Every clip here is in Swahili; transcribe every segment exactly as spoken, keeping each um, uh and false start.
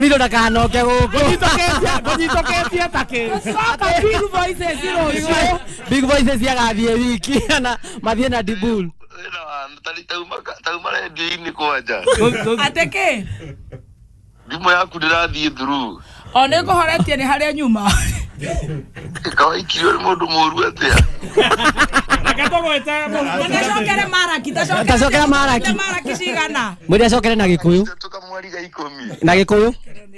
Miro ndakanoke guku. Konyitoketia, konyitoketia take. Saka big voices iro. Big voices yagathie wiki na mathie na dibul. Tauma redio-inĩ kwanja. Ateke. Thimũ yaku ndĩrathiĩ through. O nĩ ngũhoretie nĩ harĩa nyuma. Kawaikio nĩ mũndũ mũru atĩa. Akatogweta mũndũ. Ndacokere maraki, Ndacokera maraki. Maraki cigana. Mwĩrĩ acokere na Gĩkũyũ. Tukamwari ga ikũmi. Na Gĩkũyũ.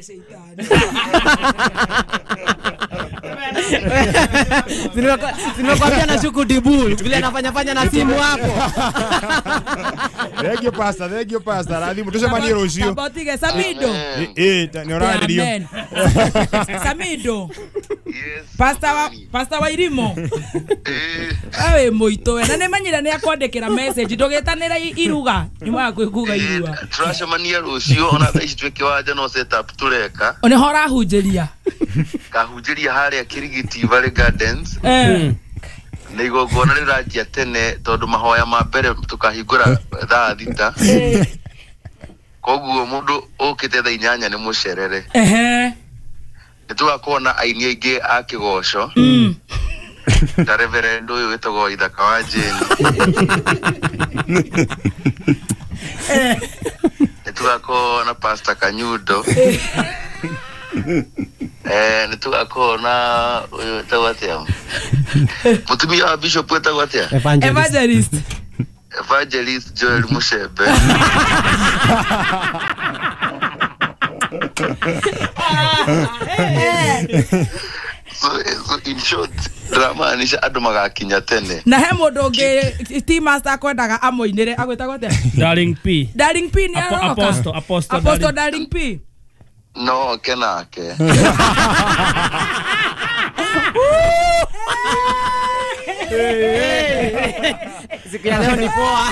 Sinakwambia na shuku dibul vile anafanya fanya na simu hapo. Regio pasta, regio pasta. Radhimu tusemanie rucio. Sabotige Samido. Eh, ni oradio. Samido. Yes. Pasta wa pasta wa Irimo. Eh. Awe muito we na nĩ manyira nĩ akwandĩkĩra message ndũgĩtanĩra iruga nyuma yakwe kuga iruga. Turacemania rucio ona thaa ici twĩke wanja no setup tureka. One hora hunjĩria. Kahunjĩria harĩa Kirigiti Valley Gardens. Eh. Nĩ igongona rĩranjia tene tondũ mahoya ma mbere tukahingũra thaa thita. Koguo mũndũ ũkĩte thaa inyanya nĩ mũcerere. Ehe. Nĩtũgakorwo na aini aingĩ a kĩgoco. Ta Reverend ũyũ wĩtagwo Ithaka wa Jane. Nĩtũgakorwo na Pastor Kanyundo. Eh, nĩtũgakorwo na ũyũ wĩtagwo atĩa? Mũtumia wa Bishop wĩtagwo atĩa? Evangelist. Evangelist Joel Mushebe. So, so in short, drama nisha andũ magakinya tene. Na he mũndũ ũngĩ team master kwendaga amũinĩre agwĩtagwo atĩa? Darling P. Darling P nĩ aroka. Apostle, Apostle. Apostle Darling P. No, kenake. Siku ya leo ni poa.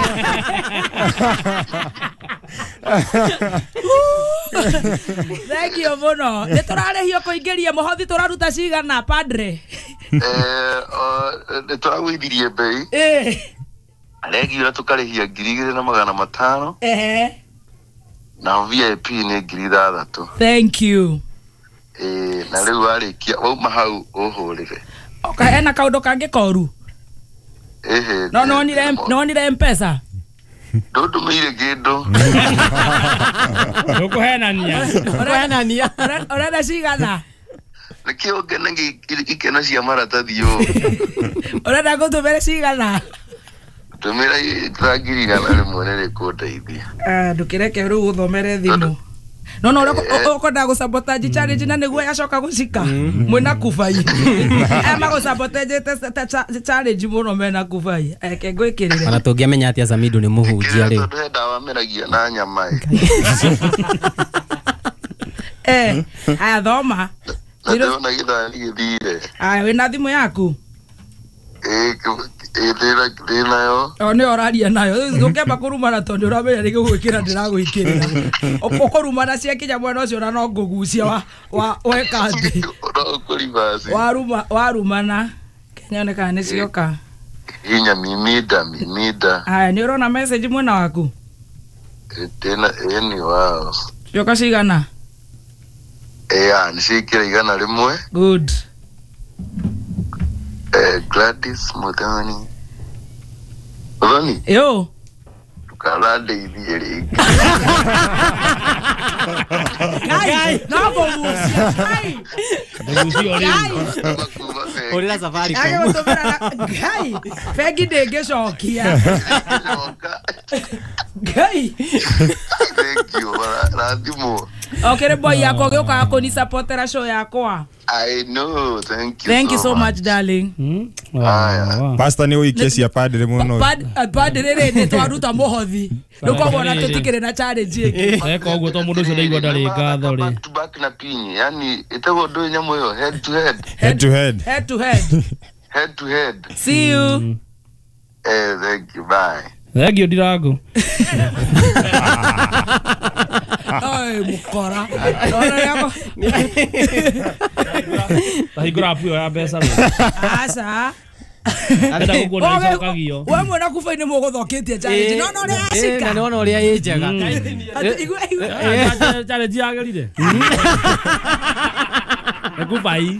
Thank you muno. Nĩ tũrarĩhio kũingĩria mũhothi tũraruta cigana padre. Eh, nĩtũragũithirie mbei. Eh. Aregire tũkarĩhia ngiri igĩrĩ na magana matano. Ehe. Na V I P nĩ ngiri ithathatũ. Thank you. Eh, na rĩu warĩkia wauma hau ũhũrĩre. Okay, ena kaũndũ kangĩ koru. Ehe. No no nire no nire M-Pesa. Ndũndũmĩire kĩndũ. Ndũkũhenania. Ndũkũhenania. Ũrenda cigana? Nĩkĩo ngene ikeno cia maratathi ũũ. Ũrenda ngũtũmĩre cigana? Tũmĩra ngiri igana rĩmwe nĩrĩkũndeithia. Ah, ndũkĩreke rĩu ũthomere thimũ. No no ũkwenda gũsabotage challenge na nĩguo yacoka gũcika. Mwĩna kubai. Aya magũsabotage challenge mũno mena kubai. Eke ngwĩkĩrĩre. Ona tũngĩamenya atĩa Samido nĩ mũhunjia rĩ. Tondũ ndawa meragia na nyama. Eh, aya thoma. Ndĩrona gĩthani gĩthire. Aya wĩna thimũ yaku? Eh, ndĩnayo. O nĩ oraria nayo. Ndũkĩamba kũrumana tondũ ũramenya nĩ gũgwĩkĩra ndĩragwĩkĩrĩra. Ũkũrumana ciakinya mwena ũcio na no ngũgucia wa wa weka thĩ. Waruma warumana. Kenyoneka nĩ cioka. Hinya mimida mimida. Aya nĩ ũrona message mwena waku? Tena eni wao. Cioka cigana? Eh, nĩ cikĩra igana rĩmwe. Good. Eh, Gladys Muthoni. Muthoni? Yo. Tukarandeithie rĩngĩ. Gai, no ngũgucia. Gai. Ndũgucio rĩu. Ũrĩra safari Gai gũtũmĩra Gai. Bengi ndĩngĩcokia. Gai. Thank you, Radhimu. Okay, boy yako gĩũkaga kũnisupportera show yakwa. I know, thank you. Thank you so much, darling. Pastor nĩ ũikia cia padre mũno. Padre rĩ nĩ twaruta mũhothi. Ndũkobona tũtikĩrĩ na challenge ĩngĩ. Eka ũguo to mũndũ ũcio ndaigua ndarĩ ngatho rĩ. Back to back na pinyi, yani ĩtagwo ndũ nyamũ ĩyo head to head. Head to head. Head to head. Head to head. See you. Eh, thank you, bye. Thank you, Ndirango. Ai, mukora. Ona yako. Tahigura apu ya mbeca rĩ. Asa. Enda kukuona icokagio. Wewe mwana kufa ni muguthoketie challenge. No no ria ashika. Na nona uria yejega. Challenge yagerire. Ekubai.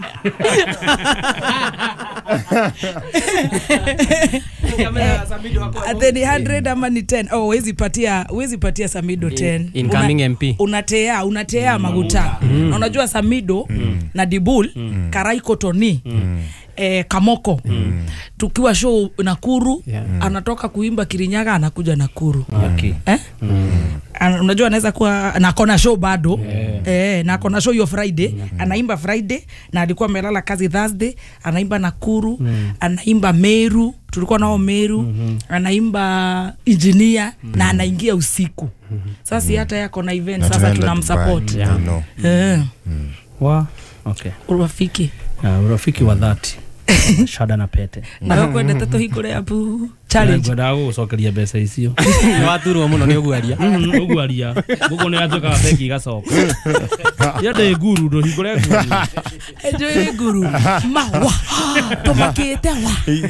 Ate ni one hundred ama ni ten. Oh, wezi patia, wezi patia Samido ten. Incoming M P. Unatea, unatea maguta. Na unajua Samido na Dibul, Karaiko Tony. Eh, Kamoko mm. tukiwa show Nakuru yeah. anatoka kuimba Kirinyaga anakuja Nakuru okay. eh? mm. An, unajua anaweza kuwa na kona show bado yeah. eh, na kona show hiyo Friday mm. anaimba Friday na alikuwa amelala kazi Thursday anaimba Nakuru mm. anaimba Meru tulikuwa nao Meru mm -hmm. anaimba engineer mm -hmm. na anaingia usiku mm -hmm. sasa mm -hmm. hata yako na event na sasa tunamsupport yeah. no. eh mm. wa okay urafiki uh, urafiki wa dhati shada na pete na kwenda tato hikore apu challenge kwenda gucokeria mbeca icio ni waturwo muno ni uguaria uguaria guko ni atuka beki gacoka yade guru ndo hikore guru ejo guru mawa tomakete wa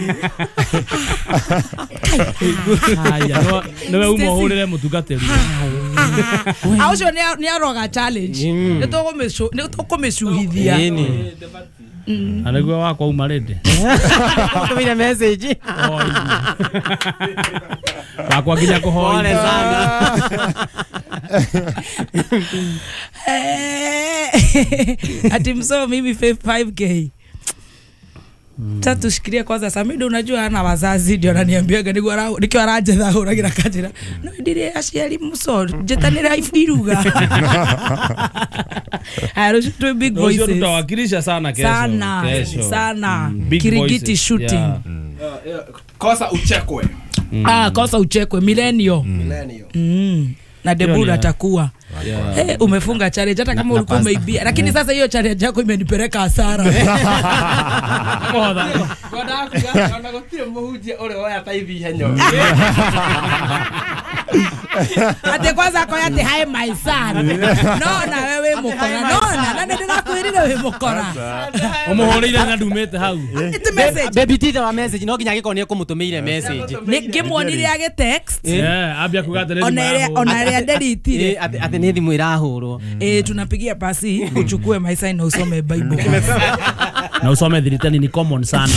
haya no no umo hurire mutugateri aucio ni aroga challenge ni to komesho ni to komeshuhithia nini anagwa wako umarende tumira message wako kinya kuhoya pole sana ati mso mimi five K tatu shikilia kwanza Samido unajua hana wazazi ndio ananiambiaga nikiwa nikiwa araje thahura gira kajira no ndire aciari muso jetanira ifiruga aro tu big voices ndio tutawakilisha sana kesho sana kesho. sana mm. Kirigiti shooting yeah. mm. uh, yeah. kosa uchekwe mm. ah kosa uchekwe millennial mm. millennial mm. na Debura atakuwa yeah. Hey, umefunga challenge hata kama ulikuwa umeibia lakini sasa hiyo challenge yako imenipeleka hasara. Ngoda. Ngoda kuga na gotire muhujia ule waya taithi henyo. Ate kwanza kwa yate hai my son. No na wewe mukora. No na nani ndirakwirire wewe mukora. Umuhorire na ndumete hau. It's message. Baby tita wa message no ginya gikonie kumutumiire message. Ni ngimwonire age text. Yeah, ambia kugatele ni maho. Onaria delete. Ate ate ni thimu irahurwo. Eh tunapigia pasi uchukue my sign na usome Bible. Na usome dhilitani ni common sana.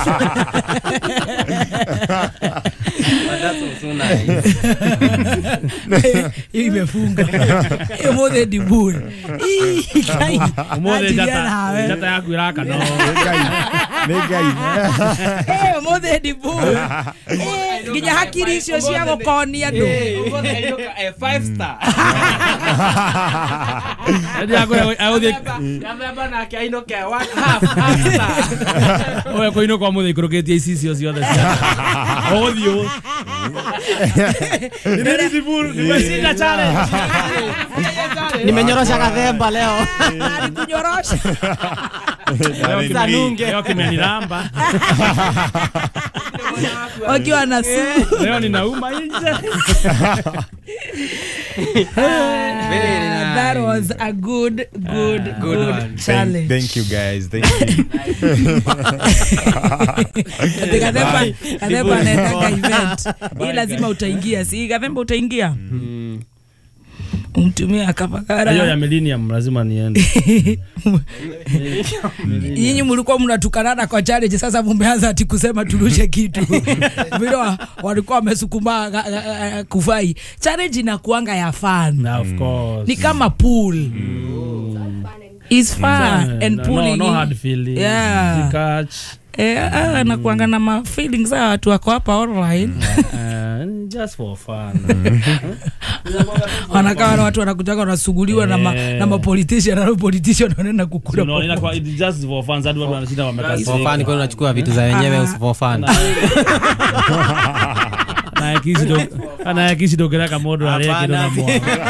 That's so nice. Imefunga. Emode Dibul. Ii kai. Emode jata jata yaku iraka no. Negai. Negai. Eh emode Dibul. Eh ginya hakiri cio cia gukonia ndu. Emode iroka five star. Ndio yako authi Yamba na kia ino kia one half half star. Oya ko ino kwa muthe ikuruketie ici cio ciothe cia. Othio. Ni Dibul, nimeshinda challenge. Nimenyorosha Gathemba leo. Alikunyorosha. Sanunge. Leo kimenilamba. Wakiwa na sumu. Leo ninauma nje. That was a good, good, uh, good, good challenge. Thank, thank you guys. Thank you. Gathemba, Gathemba anaenda event. Hii lazima utaingia. Si Gathemba utaingia? Mm. Umtumia akapakara. Hiyo ya Millennium lazima niende. Nyinyi mlikuwa mnatukanana kwa challenge sasa mmeanza ati kusema turushe kitu. Vile walikuwa wamesukuma kufai. Challenge inakuanga ya fun. Na of course. Ni kama pool. Mm. It's fun yeah. and pulling. No, no hard feeling. Yeah. Catch. Eh ah na kuanga na ma feelings za watu wako hapa online. Uh, just for fun. Wanakaa watu wanakujaga wanasuguliwa na ma, na ma politician na politician wanaenda kukula. No, ina kwa just for fun. Zadu watu wanashinda wamekaa. For fun kwa unachukua vitu za wenyewe for fun. Na yakisi do ana yakisi do kila modo ale kidogo mwa.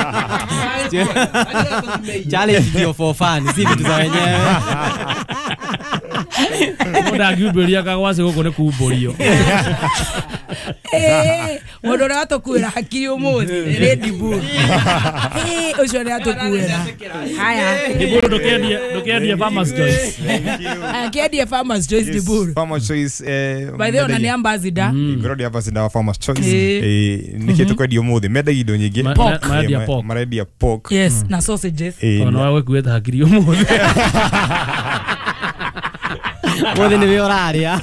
Challenge ndio for fun, si vitu za wenyewe. Moda giuberia kagwase goko ne kuborio. Eh, mundu ria tukwira hakiri umuthi Red Bull. Eh, ucio ria tukwira. Haya. Diburu ndukendia ndukendia Farmers Choice. Akendia Farmers Choice Diburu. Farmers Choice eh By the way, unani ambassador. Ngorodi ambassador wa Farmers Choice. Eh. Eh nikitu kwa dio muthi mendagia indo nyingi. Marendia pork. Marendia pork. Yes, na sausages. Ono wawe kuweta hakiri umuthi. Muthi ni vioraria.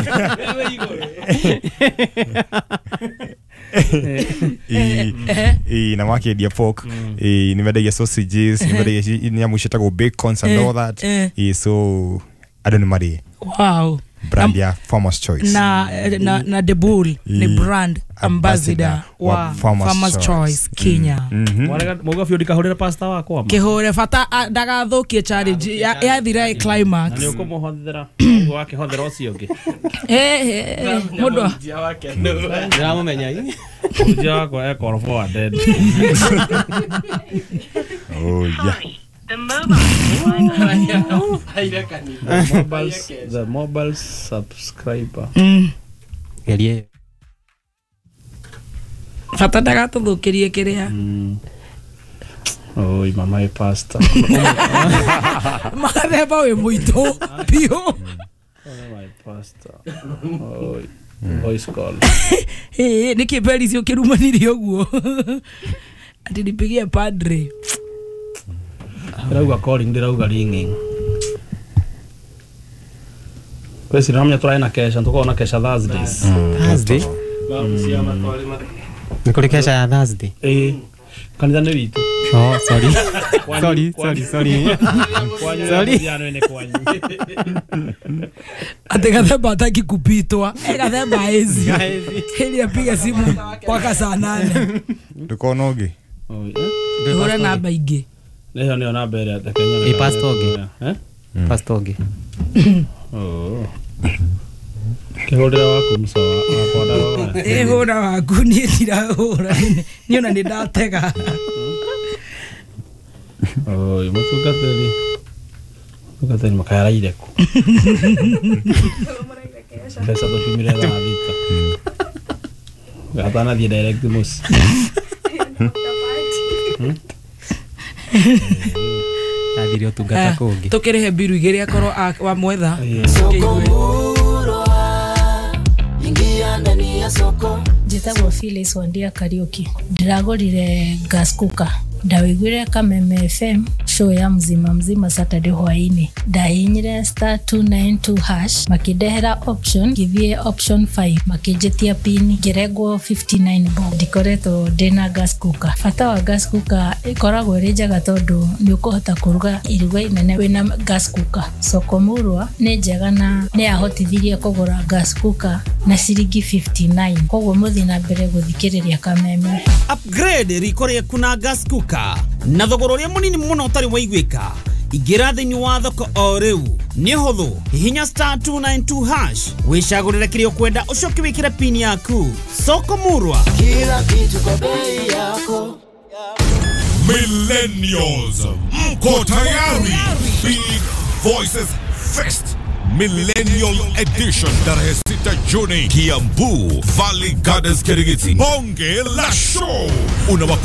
Eh eh na wake dia pork. Eh nimendagia sausages, nimendagia nyamu shitago bacon and all that. Eh so I don't know Marie. Wow. Brand ya Farmers Choice. Na na na The Bull ni brand ambassador wa Farmers Choice Kenya. Mwarega moga fio dikahurira pasta wako ama. Kihore fata ndagathukie challenge ya thira climax. Na niko muhothera wake hothera ucio ngi. Eh eh mudo. Ndiramumenya ii. Uja wako eko forwarded. Oh yeah. The mobile mobile the mobile subscriber. Mm. Gerie. Fata ndagatuthukirie kiria. Oi mama e pasta. Mareba we muito pio. Mama e pasta. Oi. Voice call. Eh nikibeli sio kirumaniri oguo. Ati nipigie padre. Ndauga calling ndirauga ringing. Kwesi ramya turaina kesha tukona kesha Thursdays. Thursday. Nikuri kesha ya Thursday. Eh. Kanitha ni witu. Oh, sorry. Sorry, sorry, sorry. Sorry. Jana ene kwanyu. Ate gathemba ataki kupitwa. E gathemba ezi. Hili apiga simu mpaka saa nane. Ndukona ugi. Oi. Ndura namba ingi. Leo ndio namba ile ya Kenya. E pastoge. Eh? Pastoge. Oh. Kihorera waku msawa kwa dawa. Eh hora waku ni ndirahura. Niona ni ndatega. Oi, mutugateri. Mutugateri makara ireku. Pesa do primire da vita. Gatana di direct mus. Adhirio tungata kungi. Tukirehe biru igiri akoro wa mwetha. Ingia ndani ya soko. Njitagwo Phyllis Wandia Kariuki. Ndiragorire gas cooker. Ndawiguire Kameme F M show ya mzima mzima Saturday hwaini. Ndahinyire star two nine two hash makidehera option givie option five makijetia pin geregwo fifty-nine bob. Ndikoretwo ndina gas cooker. Fata wa gas cooker ikoragwo ri njega tondu ni ukuhota kuruga iruga inene wina gas cooker. Sokomurwa ni njega na ni ahotithirie kugura gas cooker na ciringi fifty-nine. Koguo muthi na mbere guthikiriria Kameme. Upgrade rikoria kuna gas cooker na thogora uria munini muno utari waiguika. Igira thini wa thoko o riu ni huthu hihinya star two nine two hash wicagurire kirio kwenda ucoke wikire pin yaku. Soko Murwa, Kila kitu kwa bei yako. Millennials, mko tayari? Big Voices Fest Millennial Edition tarehe sita Juni Kiambu Valley Gardens Kirigiti. Bonge la show. Unawako